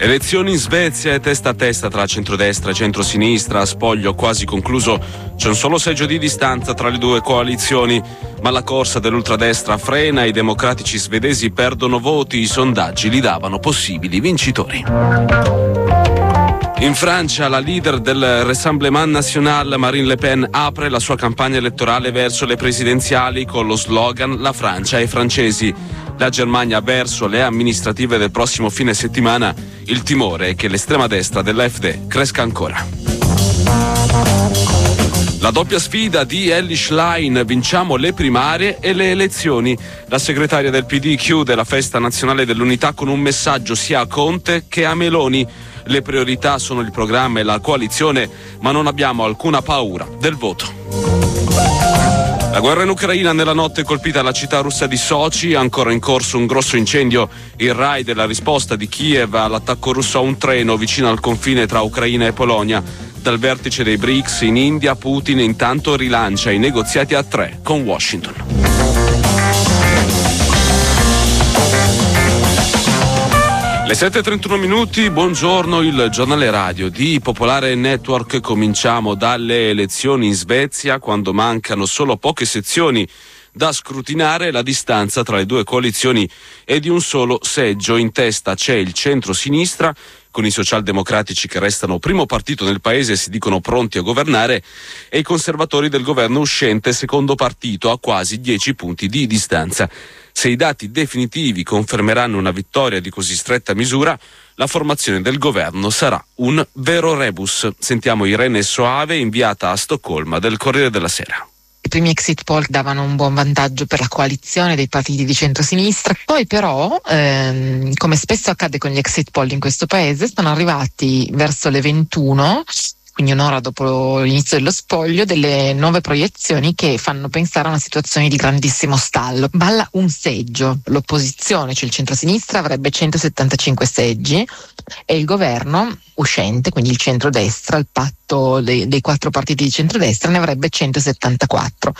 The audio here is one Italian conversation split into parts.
Elezioni in Svezia e testa a testa tra centrodestra e centrosinistra, spoglio quasi concluso. C'è un solo seggio di distanza tra le due coalizioni, ma la corsa dell'ultradestra frena, i democratici svedesi perdono voti, i sondaggi li davano possibili vincitori. In Francia, la leader del Rassemblement National, Marine Le Pen, apre la sua campagna elettorale verso le presidenziali con lo slogan «La Francia ai francesi». La Germania verso le amministrative del prossimo fine settimana. Il timore è che l'estrema destra dell'AfD cresca ancora. La doppia sfida di Elly Schlein, vinciamo le primarie e le elezioni. La segretaria del PD chiude la festa nazionale dell'unità con un messaggio sia a Conte che a Meloni. Le priorità sono il programma e la coalizione, ma non abbiamo alcuna paura del voto. La guerra in Ucraina, nella notte colpita la città russa di Sochi, ancora in corso un grosso incendio. Il raid è la risposta di Kiev all'attacco russo a un treno vicino al confine tra Ucraina e Polonia. Dal vertice dei BRICS in India, Putin intanto rilancia i negoziati a 3 con Washington. Le 7:31 minuti, buongiorno, il giornale radio di Popolare Network. Cominciamo dalle elezioni in Svezia, quando mancano solo poche sezioni da scrutinare. La distanza tra le due coalizioni è di un solo seggio. In testa c'è il centro-sinistra, con i socialdemocratici che restano primo partito nel paese e si dicono pronti a governare, e i conservatori del governo uscente, secondo partito, a quasi 10 punti di distanza. Se i dati definitivi confermeranno una vittoria di così stretta misura, la formazione del governo sarà un vero rebus. Sentiamo Irene Soave, inviata a Stoccolma del Corriere della Sera. I primi exit poll davano un buon vantaggio per la coalizione dei partiti di centrosinistra, poi però, come spesso accade con gli exit poll in questo paese, sono arrivati verso le 21, quindi un'ora dopo l'inizio dello spoglio, delle nuove proiezioni che fanno pensare a una situazione di grandissimo stallo. Balla un seggio, l'opposizione, cioè il centrosinistra, avrebbe 175 seggi e il governo uscente, quindi il centrodestra, il patto dei 4 partiti di centrodestra, ne avrebbe 174.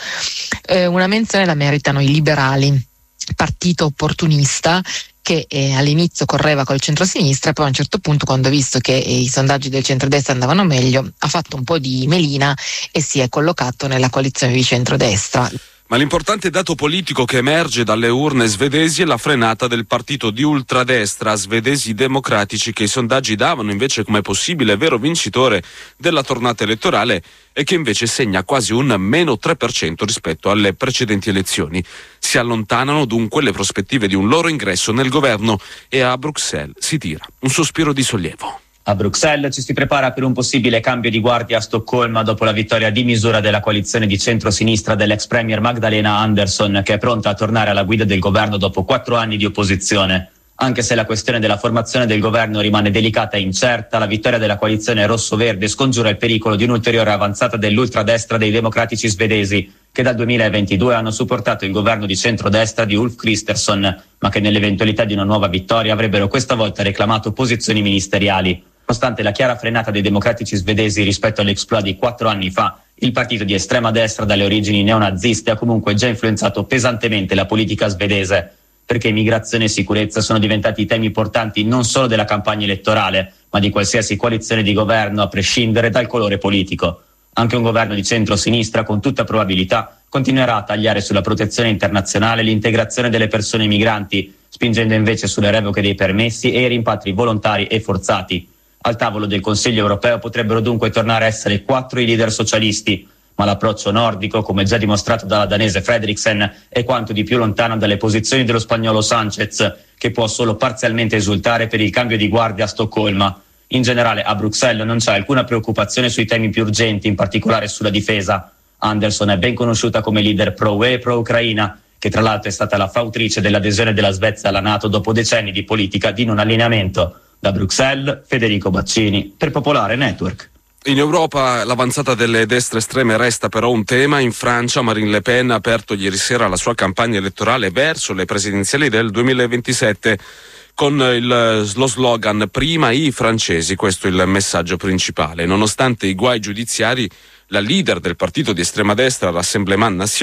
Una menzione la meritano i liberali, partito opportunista che all'inizio correva col centrosinistra, poi a un certo punto, quando ha visto che i sondaggi del centrodestra andavano meglio, ha fatto un po' di melina e si è collocato nella coalizione di centrodestra. Ma l'importante dato politico che emerge dalle urne svedesi è la frenata del partito di ultradestra, Svedesi Democratici, che i sondaggi davano invece come possibile vero vincitore della tornata elettorale e che invece segna quasi un meno 3% rispetto alle precedenti elezioni. Si allontanano dunque le prospettive di un loro ingresso nel governo e a Bruxelles si tira un sospiro di sollievo. A Bruxelles ci si prepara per un possibile cambio di guardia a Stoccolma dopo la vittoria di misura della coalizione di centro-sinistra dell'ex premier Magdalena Andersson, che è pronta a tornare alla guida del governo dopo 4 anni di opposizione. Anche se la questione della formazione del governo rimane delicata e incerta, la vittoria della coalizione rosso-verde scongiura il pericolo di un'ulteriore avanzata dell'ultradestra dei democratici svedesi, che dal 2022 hanno supportato il governo di centrodestra di Ulf Kristersson, ma che nell'eventualità di una nuova vittoria avrebbero questa volta reclamato posizioni ministeriali. Nonostante la chiara frenata dei democratici svedesi rispetto all'exploit di 4 anni fa, il partito di estrema destra dalle origini neonaziste ha comunque già influenzato pesantemente la politica svedese, perché immigrazione e sicurezza sono diventati temi portanti non solo della campagna elettorale, ma di qualsiasi coalizione di governo, a prescindere dal colore politico. Anche un governo di centro-sinistra, con tutta probabilità, continuerà a tagliare sulla protezione internazionale e l'integrazione delle persone migranti, spingendo invece sulle revoche dei permessi e i rimpatri volontari e forzati. Al tavolo del Consiglio europeo potrebbero dunque tornare a essere 4 i leader socialisti, ma l'approccio nordico, come già dimostrato dalla danese Fredriksen, è quanto di più lontano dalle posizioni dello spagnolo Sánchez, che può solo parzialmente esultare per il cambio di guardia a Stoccolma. In generale a Bruxelles non c'è alcuna preoccupazione sui temi più urgenti, in particolare sulla difesa. Andersson è ben conosciuta come leader pro-UE e pro-Ucraina, che tra l'altro è stata la fautrice dell'adesione della Svezia alla NATO dopo decenni di politica di non allineamento. Da Bruxelles, Federico Baccini, per Popolare Network. In Europa l'avanzata delle destre estreme resta però un tema. In Francia Marine Le Pen ha aperto ieri sera la sua campagna elettorale verso le presidenziali del 2027 con lo slogan «Prima i francesi», questo è il messaggio principale. Nonostante i guai giudiziari, la leader del partito di estrema destra, Rassemblement National,